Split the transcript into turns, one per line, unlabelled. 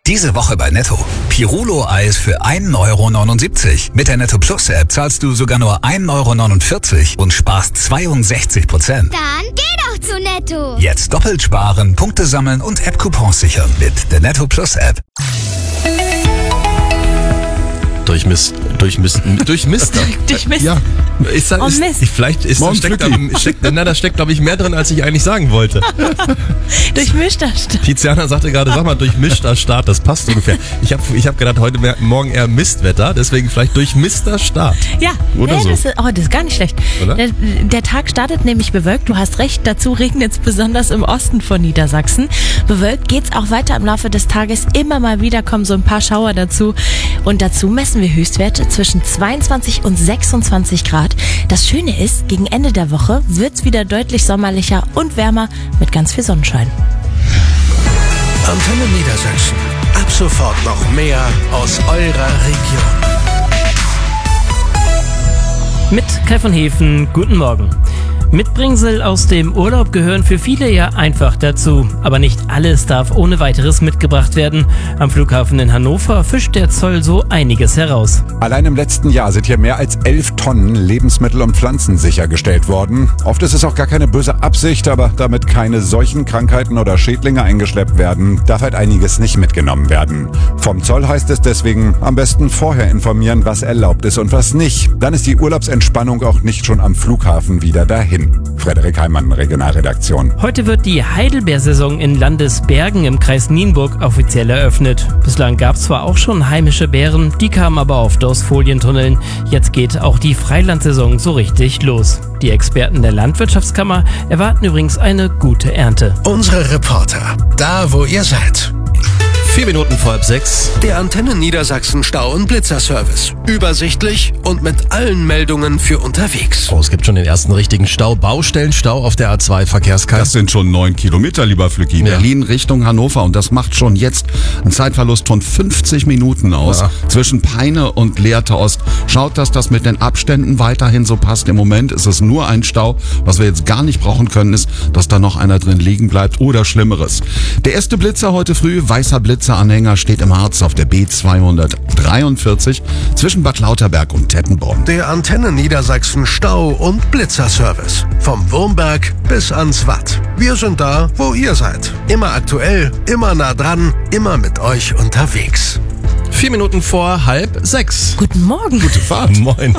Diese Woche bei Netto. Pirulo-Eis für 1,79 €. Mit der Netto Plus App zahlst du sogar nur 1,49 € und sparst 62%.
Dann geh doch zu Netto.
Jetzt doppelt sparen, Punkte sammeln und App-Coupons sichern mit der Netto Plus App.
Durchmisst.
Ja.
Ich sag,
Mist.
Vielleicht ist da steckt, glaube ich, mehr drin, als ich eigentlich sagen wollte.
Durchmischter Start.
Tiziana sagte gerade, sag mal, durchmischter Start, das passt ungefähr. Ich hab gedacht, morgen eher Mistwetter, deswegen vielleicht durchmischter Start.
Ja,
Oder so.
das ist gar nicht schlecht.
Oder?
Der Tag startet nämlich bewölkt, du hast recht, dazu regnet es besonders im Osten von Niedersachsen. Bewölkt geht's auch weiter im Laufe des Tages, immer mal wieder kommen so ein paar Schauer dazu und dazu messen wir Höchstwerte zwischen 22 und 26 Grad. Das Schöne ist, gegen Ende der Woche wird's wieder deutlich sommerlicher und wärmer mit ganz viel Sonnenschein.
Antenne Niedersachsen. Ab sofort noch mehr aus eurer Region.
Mit Kai von Hefen, guten Morgen. Mitbringsel aus dem Urlaub gehören für viele ja einfach dazu. Aber nicht alles darf ohne weiteres mitgebracht werden. Am Flughafen in Hannover fischt der Zoll so einiges heraus.
Allein im letzten Jahr sind hier mehr als 11 Tonnen Lebensmittel und Pflanzen sichergestellt worden. Oft ist es auch gar keine böse Absicht, aber damit keine Seuchen, Krankheiten oder Schädlinge eingeschleppt werden, darf halt einiges nicht mitgenommen werden. Vom Zoll heißt es deswegen, am besten vorher informieren, was erlaubt ist und was nicht. Dann ist die Urlaubsentspannung auch nicht schon am Flughafen wieder dahin. Frederik Heimann, Regionalredaktion.
Heute wird die Heidelbeersaison in Landesbergen im Kreis Nienburg offiziell eröffnet. Bislang gab es zwar auch schon heimische Beeren, die kamen aber oft aus Folientunneln. Jetzt geht auch die Freilandsaison so richtig los. Die Experten der Landwirtschaftskammer erwarten übrigens eine gute Ernte.
Unsere Reporter, da wo ihr seid.
4 Minuten vor 6.
Der Antenne Niedersachsen Stau- und Blitzerservice. Übersichtlich und mit allen Meldungen für unterwegs.
Oh, es gibt schon den ersten richtigen Stau. Baustellenstau auf der A2 Verkehrskreis.
Das sind schon 9 Kilometer, lieber Flücki.
Ja.
Berlin Richtung Hannover und das macht schon jetzt einen Zeitverlust von 50 Minuten aus.
Ja.
Zwischen Peine und Lehrte Ost. Schaut, dass das mit den Abständen weiterhin so passt. Im Moment ist es nur ein Stau. Was wir jetzt gar nicht brauchen können, ist, dass da noch einer drin liegen bleibt oder Schlimmeres. Der erste Blitzer heute früh, weißer Blitzeranhänger, steht im Harz auf der B243 zwischen Bad Lauterberg und Tettenborn.
Der Antenne Niedersachsen Stau- und Blitzerservice. Vom Wurmberg bis ans Watt. Wir sind da, wo ihr seid. Immer aktuell, immer nah dran, immer mit euch unterwegs.
4 Minuten vor 5:30.
Guten Morgen.
Gute Fahrt. Moin.